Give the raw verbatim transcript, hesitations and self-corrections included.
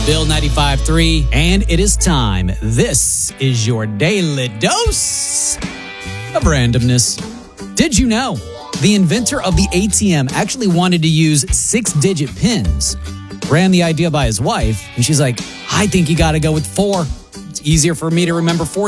Bill ninety-five point three, and it is time. This is your daily dose of randomness. Did you know the inventor of the A T M actually wanted to use six-digit pins? Ran the idea by his wife, and she's like, I think you got to go with four. It's easier for me to remember four